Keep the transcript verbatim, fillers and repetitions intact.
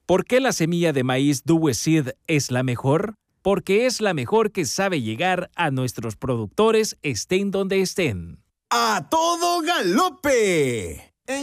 ¿Por qué la semilla de maíz Dueseed es la mejor? Porque es la mejor que sabe llegar a nuestros productores estén donde estén. ¡A todo galope!